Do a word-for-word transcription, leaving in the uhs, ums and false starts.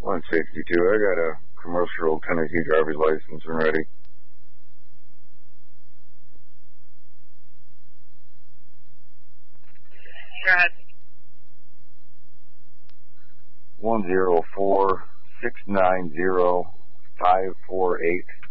one sixty-two. I got a commercial Tennessee driver's license and ready. Go ahead. One zero four six nine zero five four eight.